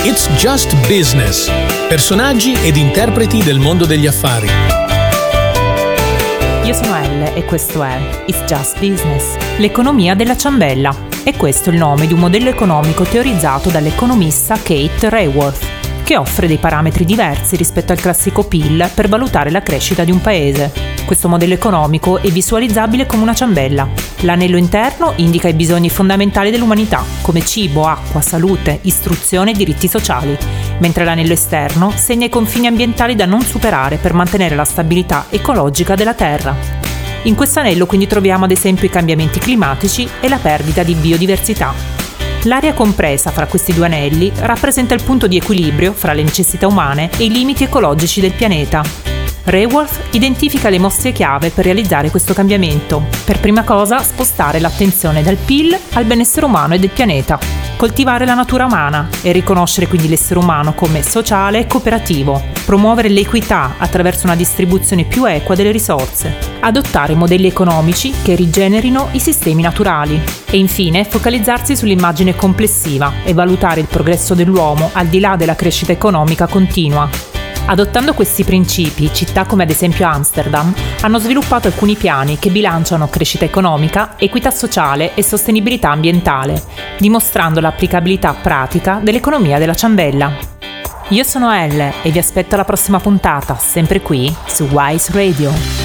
It's Just Business. Personaggi ed interpreti del mondo degli affari. Io sono Elle e questo è It's Just Business, l'economia della ciambella. E questo è il nome di un modello economico teorizzato dall'economista Kate Raworth, che offre dei parametri diversi rispetto al classico PIL per valutare la crescita di un paese. Questo modello economico è visualizzabile come una ciambella. L'anello interno indica i bisogni fondamentali dell'umanità, come cibo, acqua, salute, istruzione e diritti sociali, mentre l'anello esterno segna i confini ambientali da non superare per mantenere la stabilità ecologica della Terra. In questo anello quindi troviamo ad esempio i cambiamenti climatici e la perdita di biodiversità. L'area compresa fra questi due anelli rappresenta il punto di equilibrio fra le necessità umane e i limiti ecologici del pianeta. Raworth identifica le mosse chiave per realizzare questo cambiamento. Per prima cosa, spostare l'attenzione dal PIL al benessere umano e del pianeta, coltivare la natura umana e riconoscere quindi l'essere umano come sociale e cooperativo, promuovere l'equità attraverso una distribuzione più equa delle risorse, adottare modelli economici che rigenerino i sistemi naturali e infine focalizzarsi sull'immagine complessiva e valutare il progresso dell'uomo al di là della crescita economica continua. Adottando questi principi, città come ad esempio Amsterdam hanno sviluppato alcuni piani che bilanciano crescita economica, equità sociale e sostenibilità ambientale, dimostrando l'applicabilità pratica dell'economia della ciambella. Io sono Elle e vi aspetto alla prossima puntata, sempre qui su Wise Radio.